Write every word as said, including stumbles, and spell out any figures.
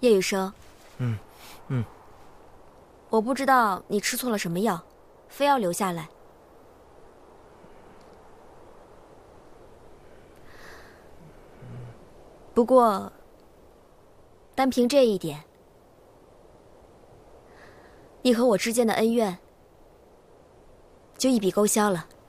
叶雨生， 嗯，嗯， 我不知道你吃错了什么药，非要留下来。不过，单凭这一点，你和我之间的恩怨就一笔勾销了。